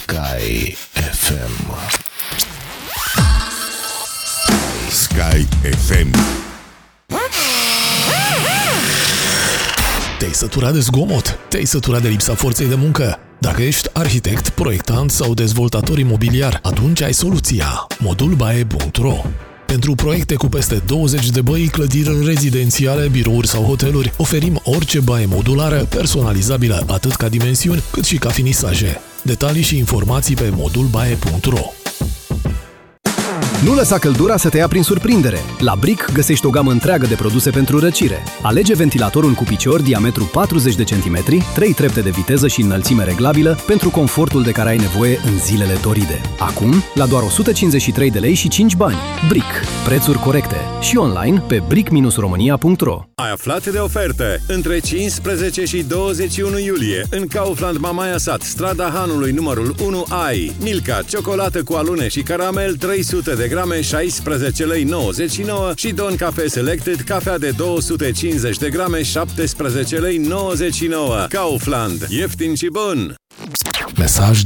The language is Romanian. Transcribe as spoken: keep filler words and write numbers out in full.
Sky F M. Sky F M. Te-ai săturat de zgomot? Te-ai săturat de lipsa forței de muncă? Dacă ești arhitect, proiectant sau dezvoltator imobiliar, atunci ai soluția. modul baie punct ro. Pentru proiecte cu peste douăzeci de băi, clădiri rezidențiale, birouri sau hoteluri, oferim orice baie modulară, personalizabilă atât ca dimensiuni, cât și ca finisaje. Detalii și informații pe modul baie punct ro. Nu lăsa căldura să te ia prin surprindere. La Brick găsești o gamă întreagă de produse pentru răcire. Alege ventilatorul cu picior, diametru patruzeci de centimetri, trei trepte de viteză și înălțime reglabilă pentru confortul de care ai nevoie în zilele toride. Acum, la doar o sută cincizeci și trei de lei și cinci bani. Brick. Prețuri corecte. Și online pe brick românia punct ro. Ai aflat de oferte? Între cincisprezece și douăzeci și unu iulie, în Kaufland Mamaia Sat, strada Hanului numărul unu, ai Milka, ciocolată cu alune și caramel, trei sute de grame, șaisprezece lei nouăzeci și nouă și Don Cafe Selected, cafea de două sute cincizeci de grame, șaptesprezece lei nouăzeci și nouă. Kaufland. Ieftin și bun! Mesaj